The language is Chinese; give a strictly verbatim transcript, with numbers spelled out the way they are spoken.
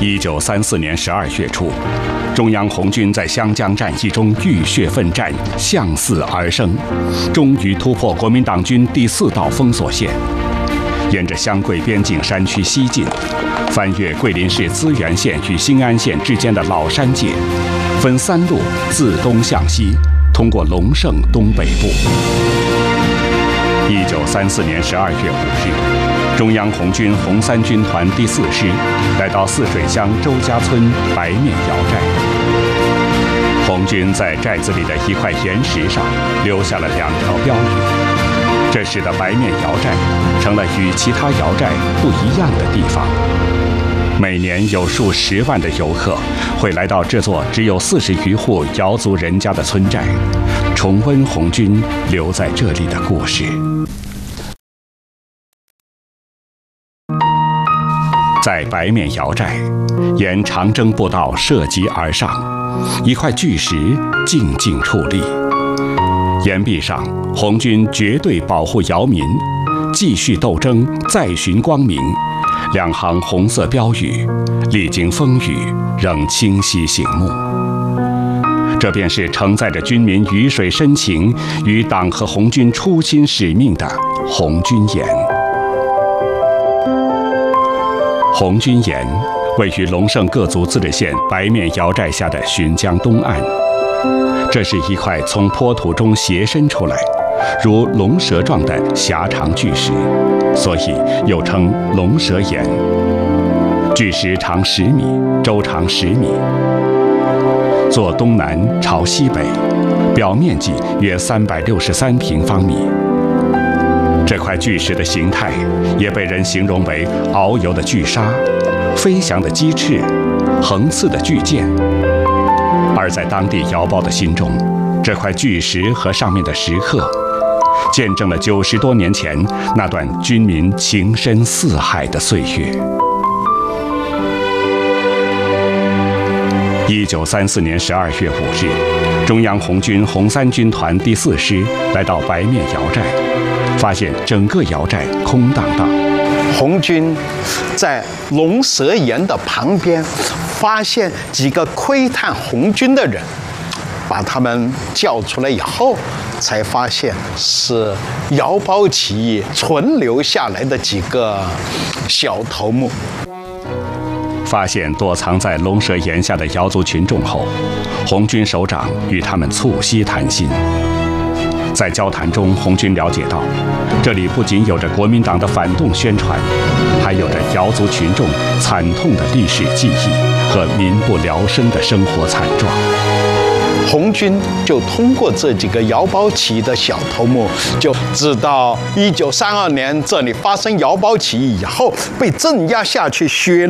一九三四年十二月初，中央红军在湘江战役中浴血奋战，向死而生，终于突破国民党军第四道封锁线，沿着湘桂边境山区西进，翻越桂林市资源县与兴安县之间的老山界，分三路自东向西，通过龙胜东北部。一九三四年十二月五日，中央红军红三军团第四师来到泗水乡周家村白面窑寨。红军在寨子里的一块岩石上留下了两条标语，这使得白面窑寨成了与其他窑寨不一样的地方。每年有数十万的游客会来到这座只有四十余户瑶族人家的村寨，重温红军留在这里的故事。在白面窑寨，沿长征步道涉级而上，一块巨石静静矗立。岩壁上，红军绝对保护窑民，继续斗争，再寻光明。两行红色标语，历经风雨，仍清晰醒目。这便是承载着军民鱼水深情与党和红军初心使命的红军岩。红军岩位于龙胜各族自治县白面窑寨下的浔江东岸，这是一块从坡土中斜伸出来，如龙蛇状的狭长巨石，所以又称龙蛇岩。巨石长十米，周长十米，坐东南朝西北，表面积约三百六十三平方米。这块巨石的形态也被人形容为遨游的巨鲨、飞翔的鸡翅、横刺的巨剑。而在当地瑶胞的心中，这块巨石和上面的石刻，见证了九十多年前那段军民情深似海的岁月。一九三四年十二月五日，中央红军红三军团第四师来到白面窑寨，发现整个窑寨空荡荡。 红军在龙蛇岩的旁边发现几个窥探红军的人，把他们叫出来以后，才发现是瑶胞起义存留下来的几个小头目。 发现躲藏在龙蛇岩下的瑶族群众后，红军首长与他们促膝谈心。在交谈中，红军了解到，这里不仅有着国民党的反动宣传，还有着瑶族群众惨痛的历史记忆和民不聊生的生活惨状。 红军就通过这几个瑶胞起义的小头目，就知道一九三二年这里发生瑶胞起义以后，被镇压下去，血